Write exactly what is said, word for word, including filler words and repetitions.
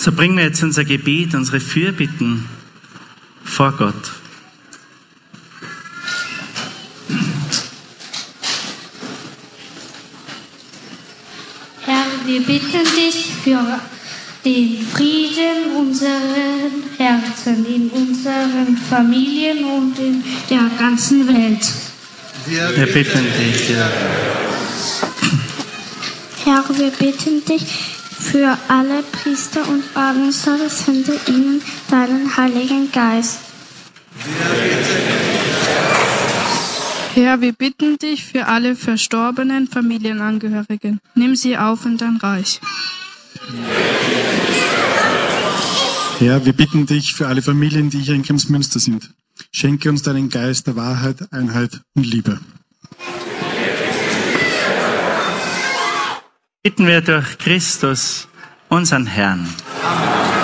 So bringen wir jetzt unser Gebet, unsere Fürbitten vor Gott. Herr, wir bitten dich für den Frieden in unseren Herzen, in unseren Familien und in der ganzen Welt. Wir, wir bitten dich, ja. Herr, wir bitten dich für alle Priester und Ordensleute, sende ihnen deinen Heiligen Geist. Herr, wir bitten dich für alle verstorbenen Familienangehörigen. Nimm sie auf in dein Reich. Herr, wir bitten dich für alle Familien, die hier in Kremsmünster sind. Schenke uns deinen Geist der Wahrheit, Einheit und Liebe. Bitten wir durch Christus, unseren Herrn.